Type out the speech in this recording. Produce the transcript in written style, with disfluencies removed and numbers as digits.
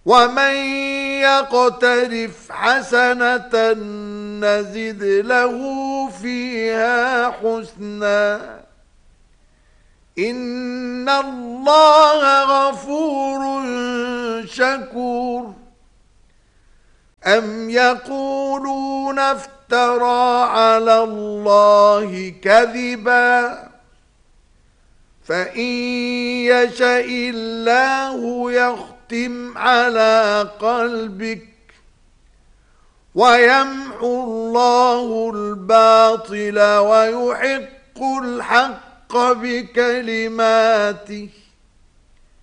ومن يقترف حسنة نزد له فيها حسنا إن الله غفور شكور أم يقولون افترى على الله كذبا فإن يشأ الله يختم على قلبك ويمحو الله الباطل ويحق الحق بكلماته